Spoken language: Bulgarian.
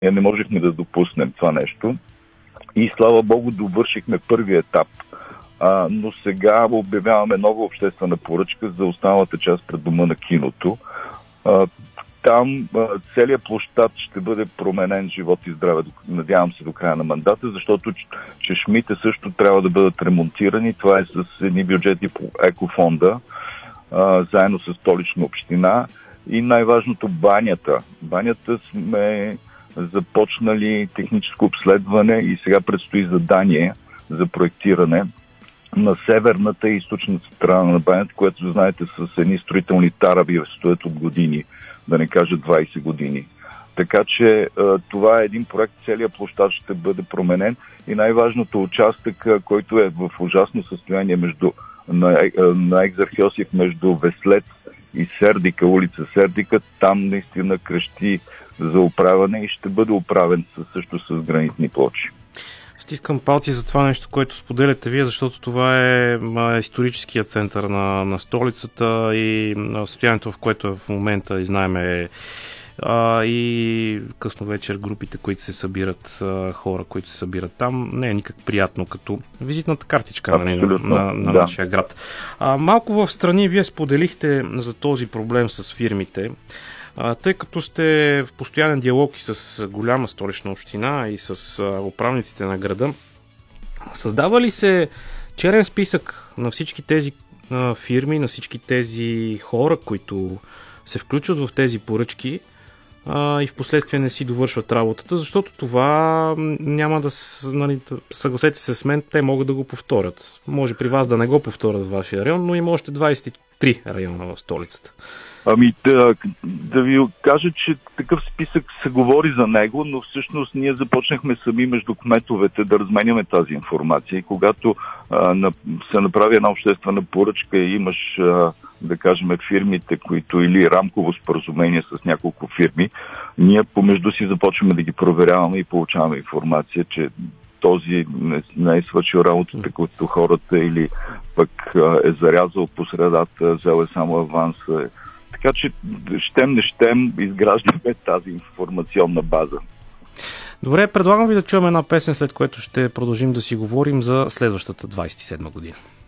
Не можехме да допуснем това нещо. И слава Богу, довършихме първия етап. Но сега обявяваме нова обществена поръчка за останалата част пред дома на киното. Там целият площад ще бъде променен, живот и здраве, надявам се, до края на мандата, защото чешмите също трябва да бъдат ремонтирани. Това е с едни бюджети по екофонда, заедно с Столична община. И най-важното, банята. Банята сме започнали техническо обследване и сега предстои задание за проектиране на северната и източната страна на банята, което, знаете, с едни строителни тараби стоят от години, да не кажа 20 години. Така че това е един проект, целият площад ще бъде променен и най-важното участък, който е в ужасно състояние на Екзархиосиф между Веслец и Сердика, улица Сердика, там наистина крещи за оправяне и ще бъде оправен също с гранитни плочи. Стискам палци за това нещо, което споделяте вие, защото това е историческият център на столицата и състоянието, в което е в момента, и знаем и късно вечер групите, които се събират, хора, които се събират там, не е никак приятно като визитната картичка на нашия град. Малко в страни вие споделихте за този проблем с фирмите. Тъй като сте в постоянен диалог и с голяма столична община и с управниците на града, създава ли се черен списък на всички тези фирми, на всички тези хора, които се включват в тези поръчки и в последствие не си довършват работата, защото това няма да, съгласете се с мен, те могат да го повторят. Може при вас да не го повторят в вашия район, но има още 23 района в столицата. Да ви кажа, че такъв списък се говори за него, но всъщност ние започнахме сами между кметовете да разменяме тази информация. И когато се направи една обществена поръчка и имаш, да кажем, фирмите, които или рамково споразумение с няколко фирми, ние помежду си започваме да ги проверяваме и получаваме информация, че този не е свършил работата като хората или пък е зарязал по средата, взел е само аванс. Така че щем не щем изграждаме тази информационна база. Добре, предлагам ви да чуем една песен, след което ще продължим да си говорим за следващата 27 година.